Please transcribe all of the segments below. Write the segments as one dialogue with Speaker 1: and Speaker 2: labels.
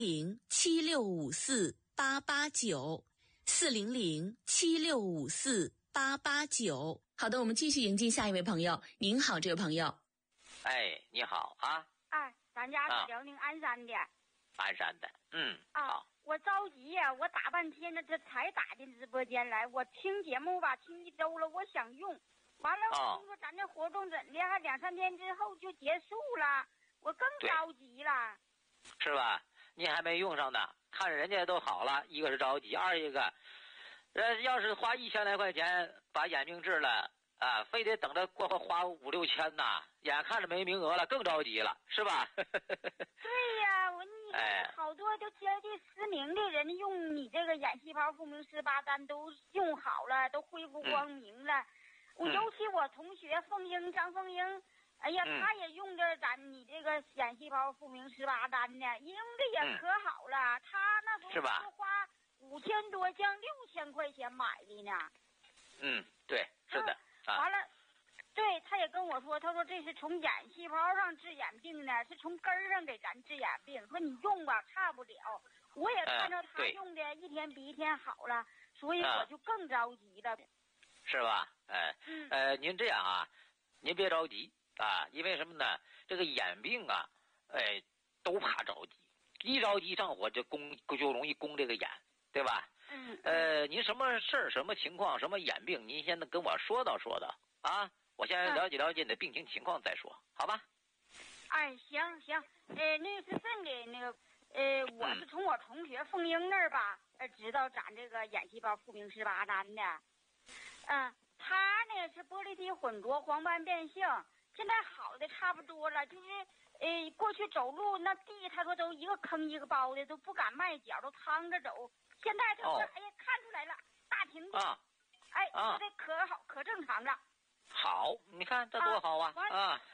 Speaker 1: 400765488940076548889。好的，我们继续迎接下一位朋友。您好，这位朋友。
Speaker 2: 哎，你好啊！
Speaker 3: 哎，咱家是辽宁鞍山的。
Speaker 2: 鞍山的，好。
Speaker 3: 我着急呀，我打半天了，这才打进直播间来。我听节目吧，听1周了，我想用，完了我听说咱这活动怎的，还2、3天之后就结束了，我更着急了。
Speaker 2: 是吧？你还没用上呢，看着人家都好了，一个是着急，二一个，要是花1000来块钱把眼病治了啊，非得等着花5、6千呐，眼看着没名额了，更着急了，是吧？
Speaker 3: 对呀，你看好多都接近失明的人用你这个眼细胞复明18单都用好了，都恢复光明了。尤其我同学张凤英，哎呀，他也用着你这个眼细胞复明18单呢，用的也可好了。他那时候是花5000多，将6000块钱买的呢。
Speaker 2: 对，是的。
Speaker 3: 完了，对，他也跟我说，他说这是从眼细胞上治眼病呢，是从根儿上给咱治眼病。说你用吧，差不了。我也看着他用的一天比一天好了，所以我就更着急了。
Speaker 2: 是吧？您这样啊，您别着急啊，因为什么呢？这个眼病啊，都怕着急，一着急上火就容易攻这个眼，对吧？您什么事儿、什么情况、什么眼病，您先跟我说道啊，我先了解你的病情情况再说，好吧？
Speaker 3: 哎，行，那是这的，那个我是从我同学凤英那儿吧，知道咱这个眼细胞复明18单的。他呢是玻璃体混浊黄斑变性，现在好的差不多了，就是过去走路那地，他说都一个坑一个包的，都不敢迈脚，都趟着走。现在他说，哎呀，看出来了，大停电，说的可好，可正常了。好，
Speaker 2: 你看这多好啊！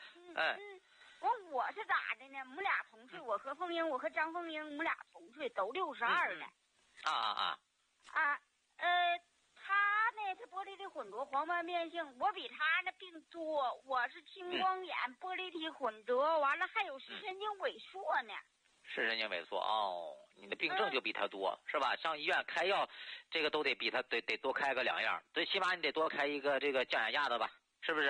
Speaker 3: 我是咋的呢？我们俩同岁，我和凤英，我和张凤英，我们俩同岁，都62的。他呢是玻璃体混浊黄斑变性，我比他那病多，我是青光眼、玻璃体混浊，完了还有视神经萎缩呢。
Speaker 2: 视神经萎缩你的病症就比他多，是吧？上医院开药，这个都得比他得多开个2样，最起码你得多开一个这个降眼压的吧？是不是？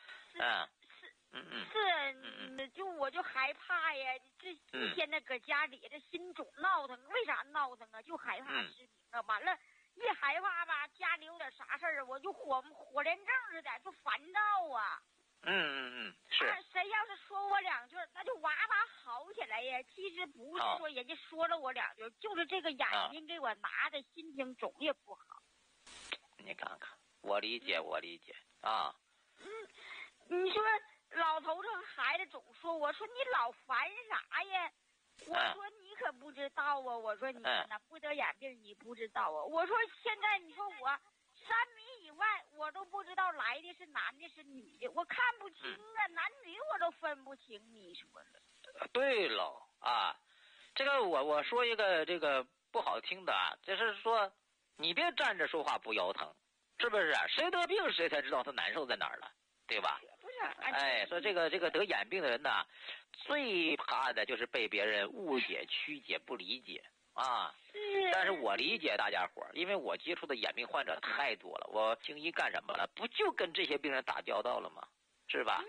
Speaker 3: 就我就害怕呀，这现在搁家里这心总闹腾，为啥闹腾啊？就害怕失明啊！完了，一害怕吧，家里有点啥事儿，我就火连症似的，就烦躁啊。
Speaker 2: 是。
Speaker 3: 谁要是说我2句，那就哇哇好起来呀。其实不是说人家说了我2句，就是这个眼睛给我拿的，心情总也不好。
Speaker 2: 你看看，我理解啊。
Speaker 3: 你说老头子孩子总说，我说你老烦啥呀？我说你可不知道啊，我说你那不得眼病你不知道啊。我说现在你说我3米以外我都不知道来的是男的是女的，我看不清啊，男女我都分不清，你说了。
Speaker 2: 对喽啊，这个我说一个这个不好听的啊，就是说你别站着说话不腰疼，是不是？谁得病谁才知道他难受在哪儿了，对吧？
Speaker 3: 不是，
Speaker 2: 说这个得眼病的人呢，最怕的就是被别人误解、曲解、不理解啊。但是我理解大家伙儿，因为我接触的眼病患者太多了，我行医干什么了？不就跟这些病人打交道了吗？是吧？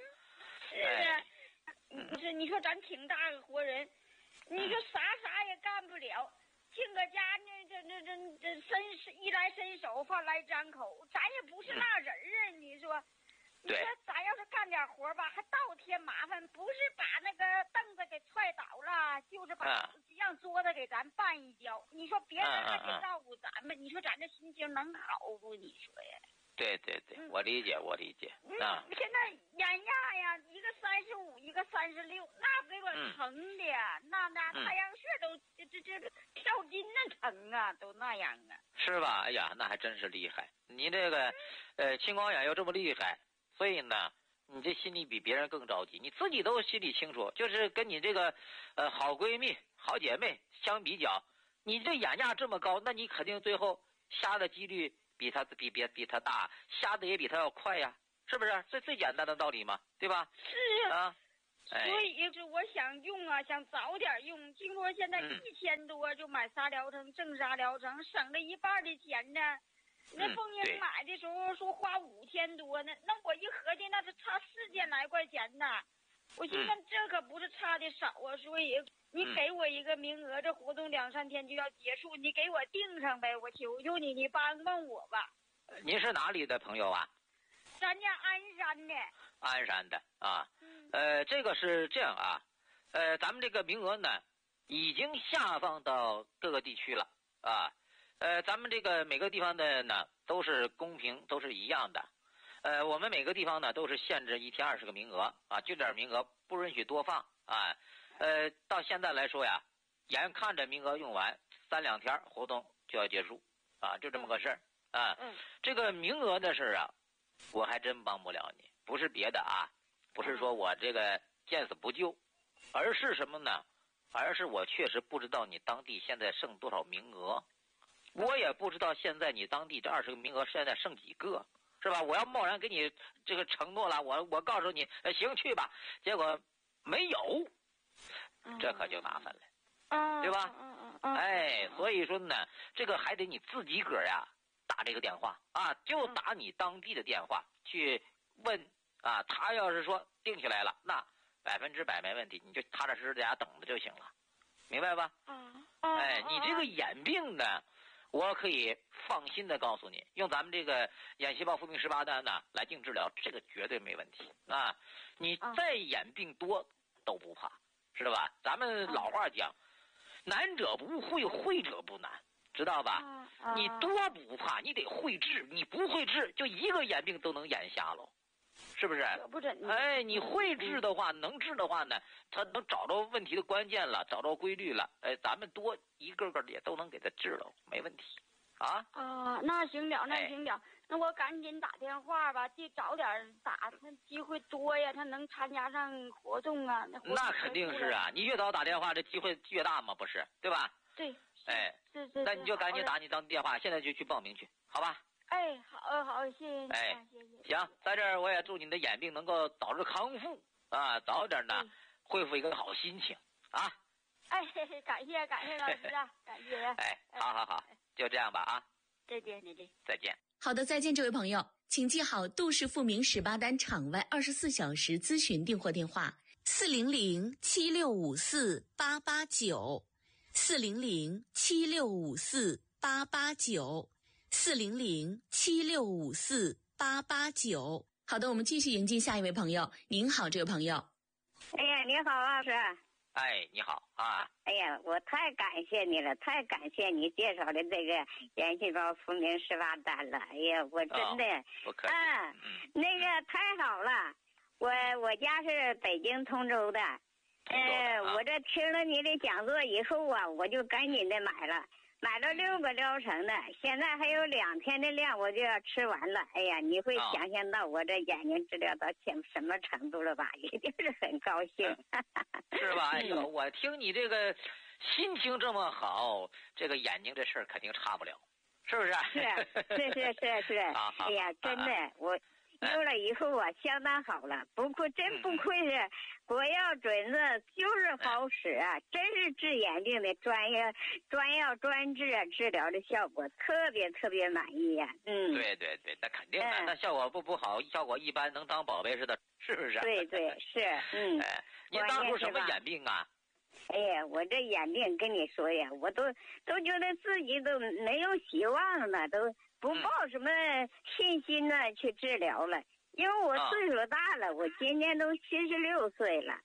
Speaker 3: 不是，你说咱挺大个活人，你说啥也干不了，进个家呢，这衣来伸手，饭来张口，咱也不是那人啊，你说。你说咱要是干点活吧，还倒添麻烦，不是把那个凳子给踹倒了，就是把让桌子给咱绊一跤。你说别人还得照顾咱们，你说咱这心情能好不？你说呀？
Speaker 2: 对，我理解
Speaker 3: 现在眼压呀，一个35，一个36，那给我疼的，那太阳穴都这跳筋那疼啊，都那样啊。
Speaker 2: 是吧？哎呀，那还真是厉害。你这个青光眼又这么厉害。所以呢，你这心里比别人更着急，你自己都心里清楚，就是跟你这个好闺蜜、好姐妹相比较，你这眼压这么高，那你肯定最后瞎的几率比他大，瞎的也比他要快呀，是不是？这最简单的道理嘛，对吧？
Speaker 3: 是啊。 所以就我想用啊，想早点用。听说现在1000多就买仨疗程，正仨疗程，省了一半的钱呢。那凤英买的时候说花5000多呢，那我一合计，那是差4000来块钱呢。我寻思这可不是差的少啊，所以你给我一个名额，这活动2、3天就要结束，你给我定上呗，我求求你，你帮帮我吧。
Speaker 2: 您是哪里的朋友啊？
Speaker 3: 咱家鞍山的。
Speaker 2: 鞍山的啊。这个是这样啊，咱们这个名额呢，已经下放到各个地区了啊。咱们这个每个地方的呢都是公平，都是一样的。我们每个地方呢都是限制1天20个名额啊，就点名额不允许多放啊。到现在来说呀，眼看着名额用完3、2天活动就要结束啊，就这么个事儿啊。这个名额的事儿啊，我还真帮不了你，不是别的啊。不是说我这个见死不救，而是什么呢？而是我确实不知道你当地现在剩多少名额，我也不知道现在你当地这20个名额现在剩几个，是吧？我要贸然给你这个承诺了，我告诉你，行去吧，结果没有，这可就麻烦了，对吧？所以说呢，这个还得你自己个呀打这个电话啊，就打你当地的电话去问。啊，他要是说定下来了，那100%没问题，你就踏踏实实在家等着就行了，明白吧？你这个眼病呢，我可以放心的告诉你，用咱们这个眼细胞复明18单呢来进治疗，这个绝对没问题啊！你再眼病多都不怕，知道吧？咱们老话讲，难者不会，会者不难，知道吧？你多不怕，你得会治，你不会治，就一个眼病都能眼瞎喽。是不是？你会治的话，能治的话呢，他能找着问题的关键了，找着规律了，咱们多一个个也都能给他治了，没问题，啊。
Speaker 3: 那行了，那我赶紧打电话吧，早点打，他机会多呀，他能参加上活动啊。
Speaker 2: 那肯定是啊，你越早打电话，这机会越大嘛，不是？对吧？
Speaker 3: 对。是。
Speaker 2: 那你就赶紧打你当电话，现在就去报名去，好吧？
Speaker 3: 好，谢谢你。谢谢。
Speaker 2: 行，在这儿我也祝你的眼病能够早日康复啊，早点呢恢复一个好心情啊。
Speaker 3: 感谢老师啊，感谢。
Speaker 2: 好，就这样吧啊。
Speaker 3: 再见。
Speaker 2: 再见。
Speaker 1: 好的，再见，这位朋友，请记好杜氏复明18单场外24小时咨询订货电话：400-7654-889，400-7654-889。400-7654-889。好的，我们继续迎接下一位朋友。您好，这位朋友。
Speaker 4: 哎呀，你好，老师。
Speaker 2: 你好啊。
Speaker 4: 哎呀，我太感谢你了，太感谢你介绍的这个眼细胞复明18单了。哎呀，我真的，
Speaker 2: 不客气。
Speaker 4: 那个太好了。我家是北京通州的。我这听了你的讲座以后啊，我就赶紧的买了6个疗程的，现在还有2天的量，我就要吃完了。哎呀，你会想象到我这眼睛治疗到什么程度了吧？一定是很高兴，
Speaker 2: 是吧？我听你这个心情这么好，这个眼睛这事儿肯定差不了，是不是？是。
Speaker 4: 哎呀，真的，我用了以后啊，相当好了，真不愧是国药准子，就是好使啊！真是治眼病的专药专治啊，治疗的效果特别满意呀。
Speaker 2: 对，那肯定的，那效果不好，效果一般，能当宝贝似的，是不是？
Speaker 4: 对，是。
Speaker 2: 你当初什么眼病啊？
Speaker 4: 哎呀，我这眼病跟你说呀，我都觉得自己都没有希望了，都不抱什么信心呢去治疗了。因为我岁数大了，我今年都76岁了。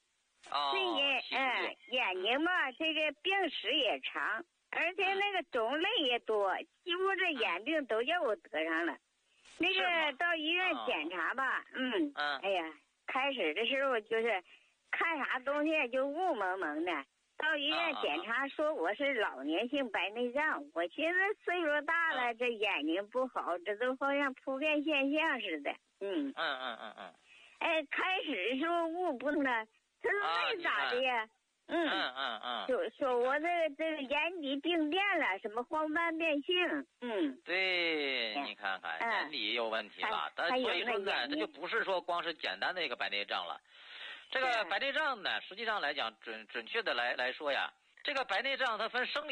Speaker 4: 眼睛吧，这个病史也长，而且那个种类也多，几乎这眼病都叫我得上了。那个到医院检查吧，哎呀，开始的时候就是看啥东西就雾蒙蒙的。到医院检查说我是老年性白内障，我寻思岁数大了，这眼睛不好，这都好像普遍现象似的。开始的时候雾不呢，他说没咋的呀。就说我这个眼底病变了，什么黄斑变性。
Speaker 2: 对，你看看眼底有问题了，所以说呢，这就不是说光是简单的一个白内障了。 这个白内障呢，实际上来讲准确的来说呀，这个白内障它分生理。